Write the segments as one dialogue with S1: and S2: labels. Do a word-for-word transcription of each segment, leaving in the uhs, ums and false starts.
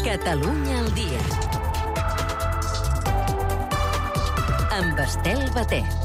S1: Catalunya al dia. Amb Estel Batet.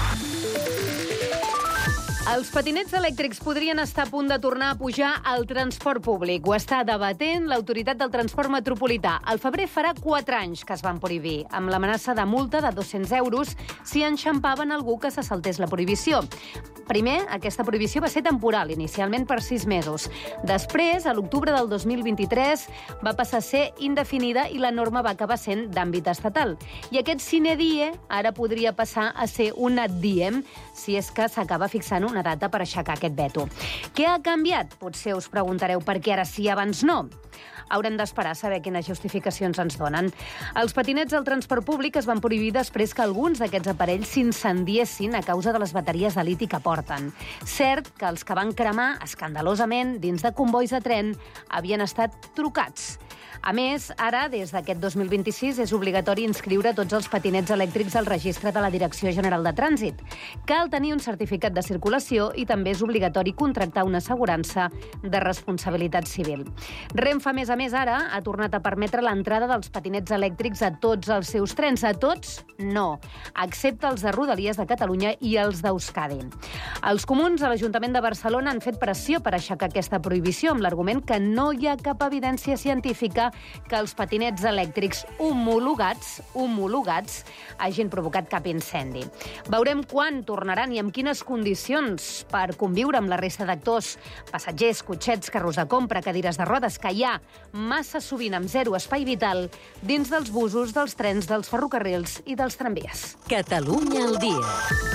S2: Els patinets elèctrics podrien estar a punt de tornar a pujar al transport públic. Ho està debatent l'Autoritat del Transport Metropolità. Al febrer farà quatre anys que es van prohibir, amb l'amenaça de multa de dos-cents euros si enxampaven algú que se saltés la prohibició. Primer, aquesta prohibició va ser temporal, inicialment per sis mesos. Després, a l'octubre del dos mil vint-i-tres, va passar a ser indefinida i la norma va acabar sent d'àmbit estatal. I aquest sine die ara podria passar a ser un ad diem, si és que s'acaba fixant una data per aixecar aquest veto. Què ha canviat? Potser us preguntareu per què ara sí, abans no. Haurem d'esperar a saber quines justificacions ens donen. Els patinets al transport públic es van prohibir després que alguns d'aquests aparells s'incendiessin a causa de les bateries de liti que porten. Cert que els que van cremar escandalosament dins de convois de tren havien estat trucats. A més, ara, des d'aquest dos mil vint-i-sis, és obligatori inscriure tots els patinets elèctrics al registre de la Direcció General de Trànsit. Cal tenir un certificat de circulació i també és obligatori contractar una assegurança de responsabilitat civil. Renfe, a més a més, ara ha tornat a permetre l'entrada dels patinets elèctrics a tots els seus trens. A tots, no, excepte els de Rodalies de Catalunya i els d'Euskadi. Els comuns a l'Ajuntament de Barcelona han fet pressió per aixecar aquesta prohibició amb l'argument que no hi ha cap evidència científica que els patinets elèctrics homologats, homologats hagin provocat cap incendi. Veurem quan tornaran i amb quines condicions per conviure amb la resta d'actors, passatgers, cotxets, carros de compra, cadires de rodes, que hi ha massa sovint amb zero espai vital dins dels busos, dels trens, dels ferrocarrils i dels tramvies.
S1: Catalunya al dia.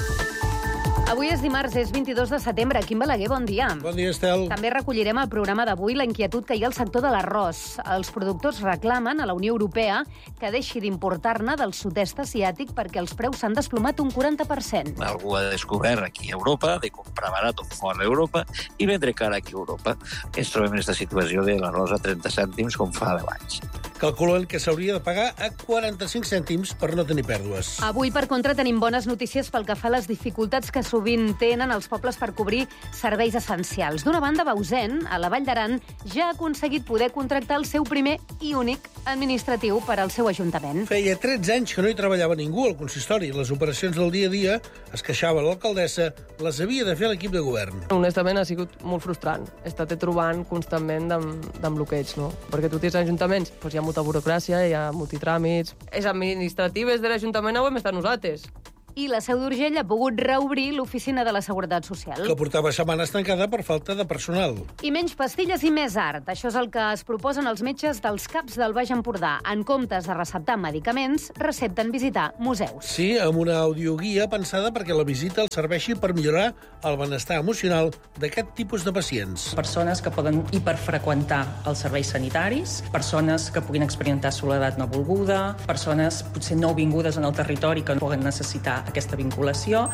S2: Avui és dimarts, és vint-i-dos de setembre. Quim Balaguer, bon dia.
S3: Bon dia, Estel.
S2: També recollirem al programa d'avui la inquietud que hi ha al sector de l'arròs. Els productors reclamen a la Unió Europea que deixi d'importar-ne del sud-est asiàtic perquè els preus s'han desplomat un quaranta per cent.
S4: Algú ha descobert aquí a Europa de comprar barat fora d'Europa i vendre cara aquí a Europa. Ens trobem en aquesta situació de l'arròs a trenta cèntims com fa deu anys.
S3: Calculen que s'hauria de pagar a quaranta-cinc cèntims per no tenir pèrdues.
S2: Avui, per contra, tenim bones notícies pel que fa a les dificultats que sovint tenen els pobles per cobrir serveis essencials. D'una banda, Bausen, a la Vall d'Aran, ja ha aconseguit poder contractar el seu primer i únic administratiu per al seu ajuntament.
S3: Feia tretze anys que no hi treballava ningú al consistori. Les operacions del dia a dia, es queixava l'alcaldessa, les havia de fer l'equip de govern.
S5: Honestament, ha sigut molt frustrant. He estat trobant constantment amb, amb bloqueig, no? Perquè tu tens ajuntaments, doncs hi ha molta burocràcia, hi ha multitràmits. És administratiu, és de l'Ajuntament, ho hem estat nosaltres.
S2: I la Seu d'Urgell ha pogut reobrir l'oficina de la Seguretat Social.
S3: Que portava setmanes tancada per falta de personal.
S2: I menys pastilles i més art. Això és el que es proposen els metges dels CAPs del Baix Empordà. En comptes de receptar medicaments, recepten visitar museus.
S3: Sí, amb una audioguia pensada perquè la visita els serveixi per millorar el benestar emocional d'aquest tipus de pacients.
S6: Persones que poden hiperfreqüentar els serveis sanitaris, persones que puguin experimentar soledat no volguda, persones potser no vingudes en el territori que puguen necessitar aquesta vinculació.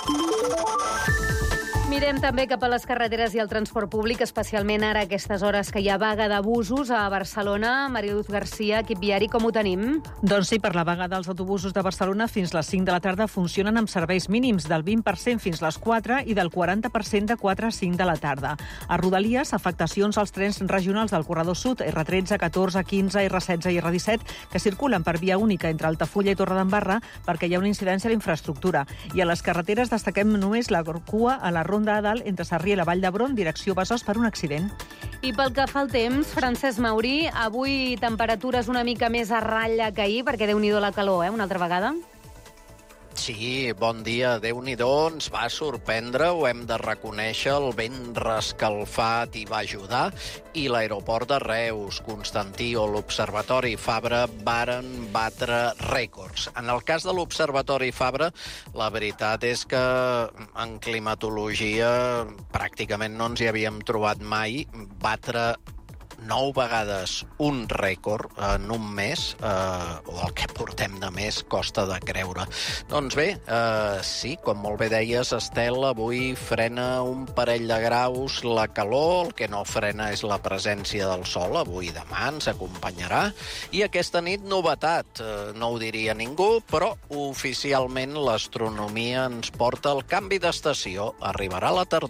S2: Mirem també cap a les carreteres i el transport públic, especialment ara a aquestes hores que hi ha vaga d'abusos a Barcelona. Mariluz Garcia, equip viari, com ho tenim?
S7: Doncs sí, per la vaga dels autobusos de Barcelona fins les cinc de la tarda funcionen amb serveis mínims del vint per cent fins les quatre i del quaranta per cent de quatre a cinc de la tarda. A Rodalies, afectacions als trens regionals del corredor sud, erre tretze, catorze, quinze, erre setze i erre disset, que circulen per via única entre Altafulla i Torredembarra perquè hi ha una incidència a la infraestructura. I a les carreteres destaquem només la cua a la Ronda a dalt entre Sarrià i la Vall d'Hebron, direcció Besòs, per un accident.
S2: I pel que fa al temps, Francesc Maurí, avui temperatures una mica més a ratlla que ahir, perquè déu-n'hi-do la calor, eh, una altra vegada.
S8: Sí, bon dia. Déu-n'hi-do, ens va sorprendre, ho hem de reconèixer, el vent rescalfat hi va ajudar, i l'aeroport de Reus, Constantí o l'Observatori Fabra varen batre rècords. En el cas de l'Observatori Fabra, la veritat és que en climatologia pràcticament no ens hi havíem trobat mai, batre nou vegades un rècord en un mes, eh, o el que portem de mes, costa de creure. Doncs bé, eh, sí, com molt bé deies, Estel, avui frena un parell de graus la calor, el que no frena és la presència del sol, avui i demà ens acompanyarà, i aquesta nit novetat, eh, no ho diria ningú, però oficialment l'astronomia ens porta al canvi d'estació, arribarà la tardor.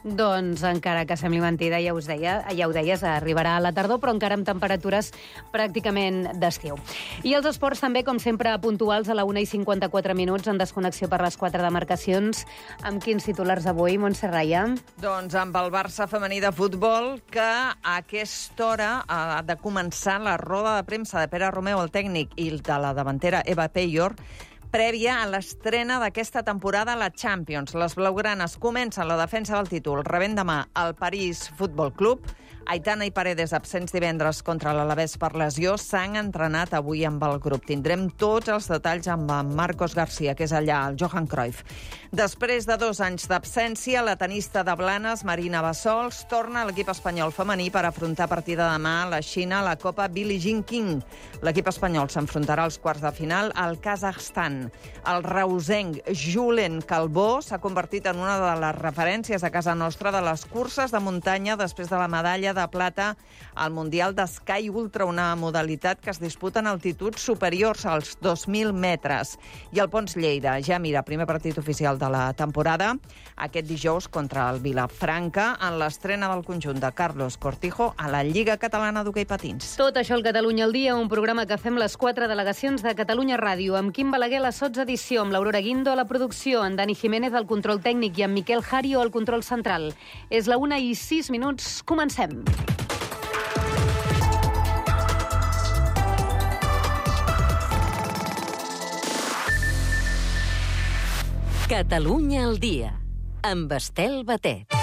S2: Doncs encara que sembli mentida, ja us deia, ja ho deies, arribarà a la tardor, però encara amb temperatures pràcticament d'estiu. I els esports també, com sempre, puntuals a la una i cinquanta-quatre minuts, en desconnexió per les quatre demarcacions. Amb quins titulars avui, Montse Raia?
S9: Doncs amb el Barça femení de futbol, que a aquesta hora ha de començar la roda de premsa de Pere Romeu, el tècnic, i de la davantera Eva Peyor, prèvia a l'estrena d'aquesta temporada a la Champions. Les blaugranes comencen la defensa del títol, rebent demà el París Futbol Club. Aitana i Paredes, absents divendres contra l'Alavés per lesió, s'han entrenat avui amb el grup. Tindrem tots els detalls amb en Marcos García, que és allà, el Johan Cruyff. Després de dos anys d'absència, la tenista de Blanes, Marina Bassols, torna a l'equip espanyol femení per afrontar a partir de demà a la Xina la Copa Billie Jean King. L'equip espanyol s'enfrontarà als quarts de final al Kazakhstan. El reusenc Julen Calbó s'ha convertit en una de les referències a casa nostra de les curses de muntanya després de la medalla de plata al Mundial d'Sky Ultra, una modalitat que es disputa en altituds superiors als dos mil metres. I el Pons Lleida ja mira primer partit oficial de la temporada aquest dijous contra el Vilafranca en l'estrena del conjunt de Carlos Cortijo a la Lliga Catalana d'Hoquei Patins.
S2: Tot això al Catalunya al dia, un programa que fem les quatre delegacions de Catalunya Ràdio, amb Quim Balaguer a la sots edició, amb l'Aurora Guindo a la producció, en Dani Jiménez al control tècnic i en Miquel Jario al control central. És la una i sis minuts, comencem.
S1: Catalunya al dia, amb Estel Batet.